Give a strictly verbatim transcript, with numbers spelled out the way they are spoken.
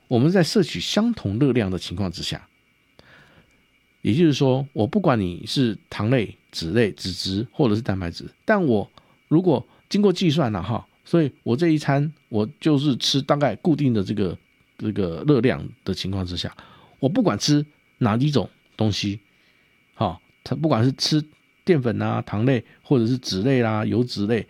我们在摄取相同热量的情况之下，也就是说，我不管你是糖类、脂类、脂质或者是蛋白质，但我如果经过计算了哈，所以我这一餐我就是吃大概固定的这个这个热量的情况之下，我不管吃哪一种东西，好，它不管是吃淀粉啊、糖类或者是脂类啦、油脂类